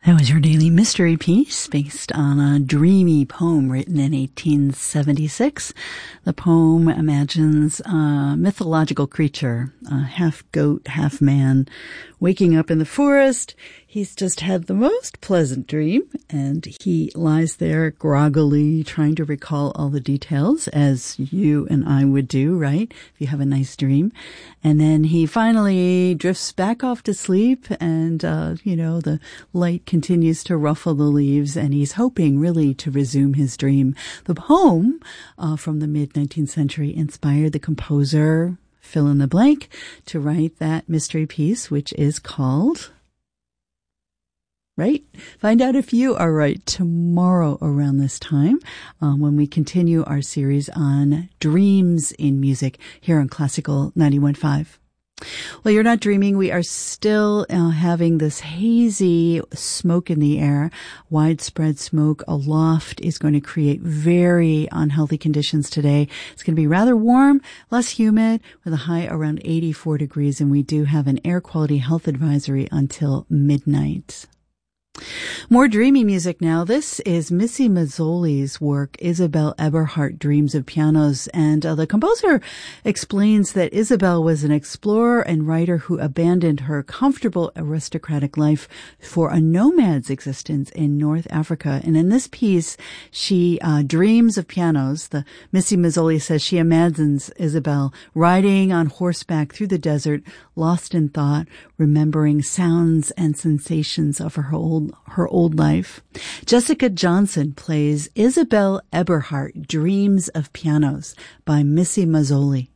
That was your daily mystery piece based on a dreamy poem written in 1876. The poem imagines a mythological creature, a half goat, half man, waking up in the forest. He's just had the most pleasant dream, and he lies there groggily trying to recall all the details, as you and I would do, right? If you have a nice dream. And then he finally drifts back off to sleep, and, the light continues to ruffle the leaves, and he's hoping really to resume his dream. The poem from the mid-19th century inspired the composer, fill in the blank, to write that mystery piece, which is called... Right? Find out if you are right tomorrow around this time when we continue our series on dreams in music here on Classical 91.5. Well, you're not dreaming. We are still having this hazy smoke in the air. Widespread smoke aloft is going to create very unhealthy conditions today. It's going to be rather warm, less humid, with a high around 84 degrees, and we do have an air quality health advisory until midnight. More dreamy music now. This is Missy Mazzoli's work, Isabelle Eberhardt, Dreams of Pianos. And the composer explains that Isabelle was an explorer and writer who abandoned her comfortable aristocratic life for a nomad's existence in North Africa. And in this piece, she dreams of pianos. The Missy Mazzoli says she imagines Isabelle riding on horseback through the desert, lost in thought, remembering sounds and sensations of her old life. Jessica Johnson plays Isabelle Eberhardt, Dreams of Pianos by Missy Mazzoli.